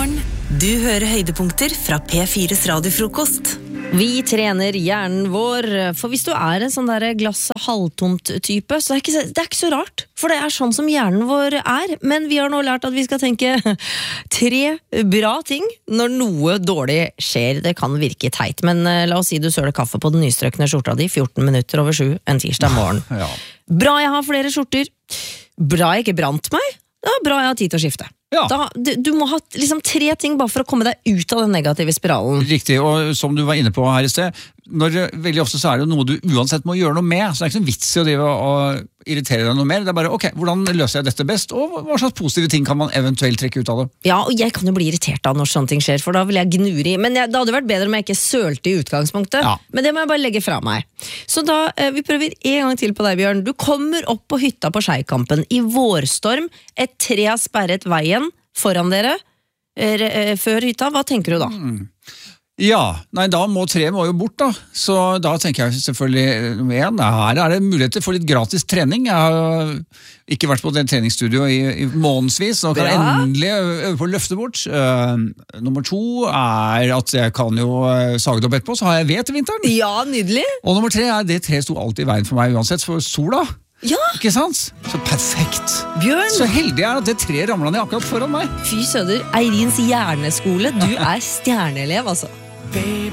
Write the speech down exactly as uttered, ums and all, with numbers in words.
morgen. Du hører høydepunkter fra P fires radiofrokost. Vi trener hjernen vår, for hvis du er en sånn der glass halvtomt type, så er det, ikke, det er ikke så rart, for det er sånn som hjernen vår er. Men vi har nå lært at vi skal tenke tre bra ting når noe dårlig skjer. Det kan virke teit, men la oss si du søler kaffe på den nystrøkne skjorta di fjorten minutter over sju en tirsdag morgen. Ja. Bra jeg har flere skjorter. Bra jeg ikke brant meg. Ja, bra jeg har tid til å skifte. Ja. Da, du, du må ha liksom tre ting bare for å komme deg ut av den negative spiralen. Riktig, og som du var inne på her i sted, når, veldig ofte så er det noe du uansett må gjøre noe med, så det er ikke sånn vits i å drive og irritere deg noe mer. Det er bare, ok, hvordan løser jeg dette best, og hva slags positive ting kan man eventuelt trekke ut av det? Ja, og jeg kan jo bli irritert av når sånne ting skjer, for da vil jeg gnure i. Men jeg, det hadde vært bedre om jeg ikke sølte i utgangspunktet. Ja. Men det må jeg bare legge fra meg. Så da, eh, vi prøver en gang til på deg, Bjørn. Du kommer opp på hytta på Skeikampen i vårstorm, et tre har sperret veien foran dere, eh, før hytta. Hva tenker du da? Mm. Ja, nei, da må tre må jo bort da, så da tenker jeg selvfølgelig igjen, her er det muligheter for litt gratis trening. Jeg har ikke vært på det treningsstudio i, i månedsvis, og kan Bra. endelig øve på å løfte bort. Uh, nummer to er at jeg kan jo uh, sage det opp etterpå, så har jeg ved til vinteren. Ja, nydelig! Og nummer tre er det tre sto alltid i veien for meg uansett, for sola. Ja, Ikke sant? Så perfekt. Bjørn! Så heldig er at det tre ramler ned akkurat foran meg. Fy søder, Eirins hjerneskole, du er stjerneelev altså. Baby